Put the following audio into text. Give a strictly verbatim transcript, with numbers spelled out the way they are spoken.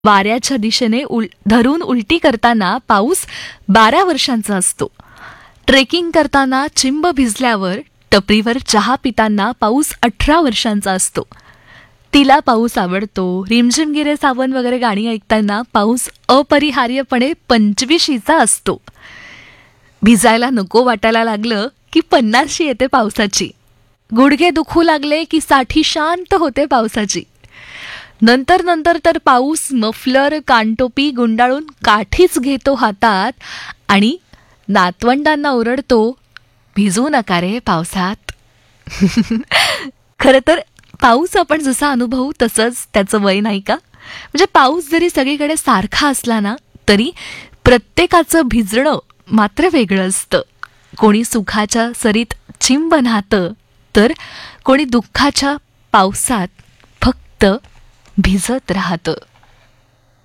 वाऱ्याच्या दिशेने उल धरून उलटी करताना पाऊस बारा वर्षांचा असतो. ट्रेकिंग करताना चिंब भिजल्यावर टपरीवर चहा पिताना पाऊस अठरा वर्षांचा असतो. तिला पाऊस आवडतो, रिमझिम गिरे सावन वगैरे गाणी ऐकताना पाऊस अपरिहार्यपणे पंचवीशीचा असतो. भिजायला नको वाटायला लागलं की पन्नाशी येते पावसाची. गुडघे दुखू लागले की साठी शांत होते पावसाची. नंतर नंतर तर पाऊस मफलर कानटोपी गुंडाळून काठीच घेतो हातात आणि नातवंडांना ओरडतो, भिजू नका रे पावसात. खरं तर पाऊस आपण जसा अनुभवू तसंच त्याचं वय नाही का? म्हणजे पाऊस जरी सगळीकडे सारखा असला ना तरी प्रत्येकाचं भिजणं मात्र वेगळं असतं. कोणी सुखाच्या सरीत चिंब न्हातं तर कोणी दुःखाच्या पावसात फक्त भिजत राहतं.